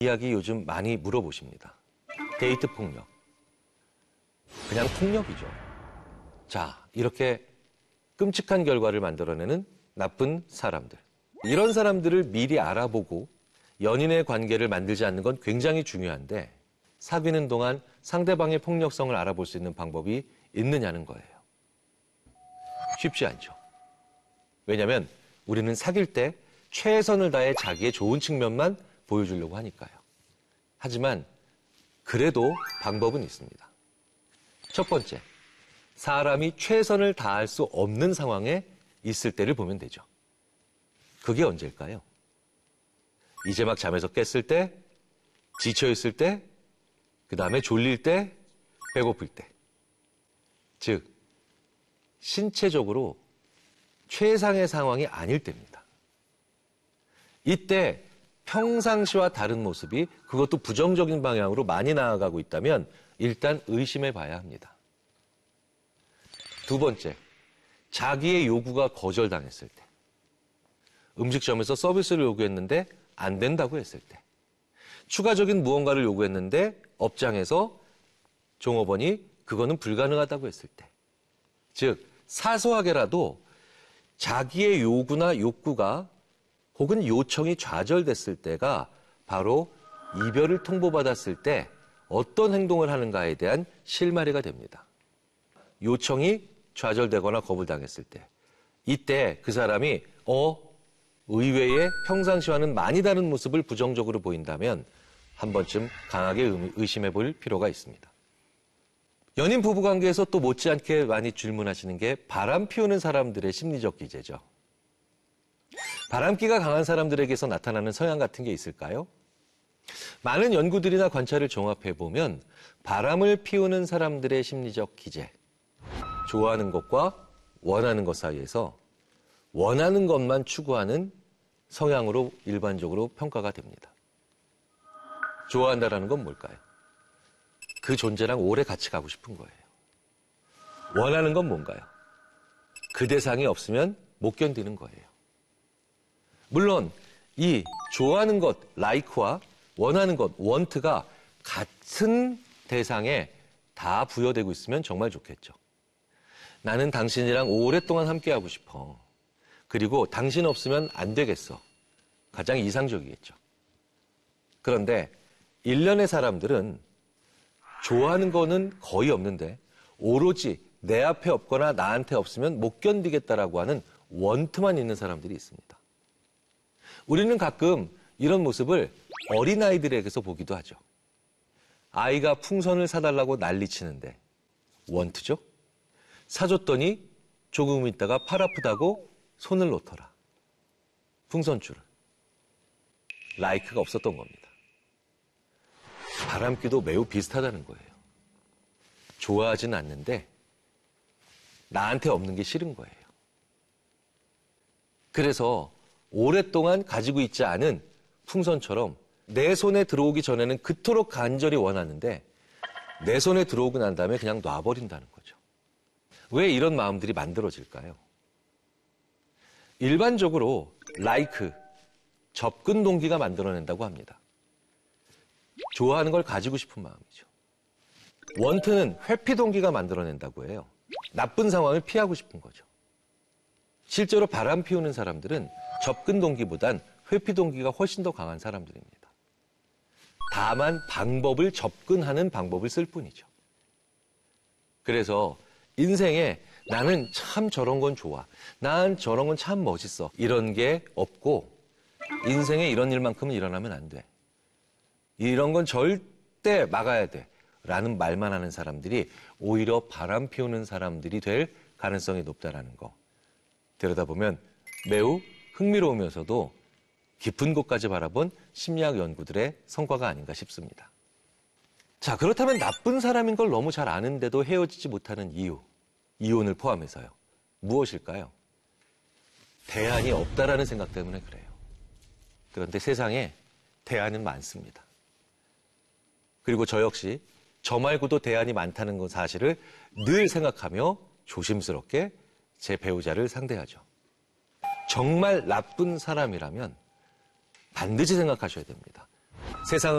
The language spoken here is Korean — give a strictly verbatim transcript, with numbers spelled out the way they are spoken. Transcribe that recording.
이야기 요즘 많이 물어보십니다. 데이트 폭력. 그냥 폭력이죠. 자, 이렇게 끔찍한 결과를 만들어내는 나쁜 사람들. 이런 사람들을 미리 알아보고 연인의 관계를 만들지 않는 건 굉장히 중요한데 사귀는 동안 상대방의 폭력성을 알아볼 수 있는 방법이 있느냐는 거예요. 쉽지 않죠. 왜냐하면 우리는 사귈 때 최선을 다해 자기의 좋은 측면만 보여주려고 하니까요. 하지만 그래도 방법은 있습니다. 첫 번째, 사람이 최선을 다할 수 없는 상황에 있을 때를 보면 되죠. 그게 언제일까요? 이제 막 잠에서 깼을 때, 지쳐있을 때, 그 다음에 졸릴 때, 배고플 때. 즉, 신체적으로 최상의 상황이 아닐 때입니다. 이때 평상시와 다른 모습이 그것도 부정적인 방향으로 많이 나아가고 있다면 일단 의심해 봐야 합니다. 두 번째, 자기의 요구가 거절당했을 때. 음식점에서 서비스를 요구했는데 안 된다고 했을 때. 추가적인 무언가를 요구했는데 업장에서 종업원이 그거는 불가능하다고 했을 때. 즉, 사소하게라도 자기의 요구나 욕구가 혹은 요청이 좌절됐을 때가 바로 이별을 통보받았을 때 어떤 행동을 하는가에 대한 실마리가 됩니다. 요청이 좌절되거나 거부당했을 때. 이때 그 사람이 어? 의외의 평상시와는 많이 다른 모습을 부정적으로 보인다면 한 번쯤 강하게 의심해 볼 필요가 있습니다. 연인 부부관계에서 또 못지않게 많이 질문하시는 게 바람 피우는 사람들의 심리적 기제죠. 바람기가 강한 사람들에게서 나타나는 성향 같은 게 있을까요? 많은 연구들이나 관찰을 종합해보면 바람을 피우는 사람들의 심리적 기제, 좋아하는 것과 원하는 것 사이에서 원하는 것만 추구하는 성향으로 일반적으로 평가가 됩니다. 좋아한다라는 건 뭘까요? 그 존재랑 오래 같이 가고 싶은 거예요. 원하는 건 뭔가요? 그 대상이 없으면 못 견디는 거예요. 물론 이 좋아하는 것, like와 원하는 것, want가 같은 대상에 다 부여되고 있으면 정말 좋겠죠. 나는 당신이랑 오랫동안 함께하고 싶어. 그리고 당신 없으면 안 되겠어. 가장 이상적이겠죠. 그런데 일련의 사람들은 좋아하는 거는 거의 없는데 오로지 내 앞에 없거나 나한테 없으면 못 견디겠다라고 하는 want만 있는 사람들이 있습니다. 우리는 가끔 이런 모습을 어린아이들에게서 보기도 하죠. 아이가 풍선을 사달라고 난리치는데 want죠? 사줬더니 조금 있다가 팔 아프다고 손을 놓더라. 풍선줄을. like가 없었던 겁니다. 바람기도 매우 비슷하다는 거예요. 좋아하진 않는데 나한테 없는 게 싫은 거예요. 그래서 오랫동안 가지고 있지 않은 풍선처럼 내 손에 들어오기 전에는 그토록 간절히 원하는데 내 손에 들어오고 난 다음에 그냥 놔버린다는 거죠. 왜 이런 마음들이 만들어질까요? 일반적으로 like, 접근 동기가 만들어낸다고 합니다. 좋아하는 걸 가지고 싶은 마음이죠. want는 회피 동기가 만들어낸다고 해요. 나쁜 상황을 피하고 싶은 거죠. 실제로 바람 피우는 사람들은 접근 동기보단 회피 동기가 훨씬 더 강한 사람들입니다. 다만 방법을 접근하는 방법을 쓸 뿐이죠. 그래서 인생에 나는 참 저런 건 좋아. 난 저런 건 참 멋있어. 이런 게 없고 인생에 이런 일만큼은 일어나면 안 돼. 이런 건 절대 막아야 돼. 라는 말만 하는 사람들이 오히려 바람 피우는 사람들이 될 가능성이 높다라는 거. 들여다보면 매우 흥미로우면서도 깊은 곳까지 바라본 심리학 연구들의 성과가 아닌가 싶습니다. 자, 그렇다면 나쁜 사람인 걸 너무 잘 아는데도 헤어지지 못하는 이유, 이혼을 포함해서요. 무엇일까요? 대안이 없다라는 생각 때문에 그래요. 그런데 세상에 대안은 많습니다. 그리고 저 역시 저 말고도 대안이 많다는 것 사실을 늘 생각하며 조심스럽게 제 배우자를 상대하죠. 정말 나쁜 사람이라면 반드시 생각하셔야 됩니다. 세상은